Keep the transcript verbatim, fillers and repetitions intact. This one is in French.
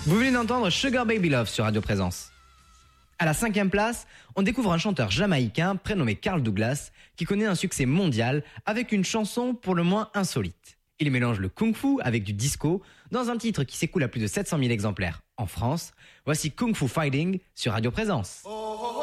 Vous venez d'entendre Sugar Baby Love sur Radio Présence. À la cinquième place, on découvre un chanteur jamaïcain prénommé Carl Douglas qui connaît un succès mondial avec une chanson pour le moins insolite. Il mélange le kung-fu avec du disco dans un titre qui s'écoule à plus de sept cent mille exemplaires en France. Voici Kung Fu Fighting sur Radio Présence.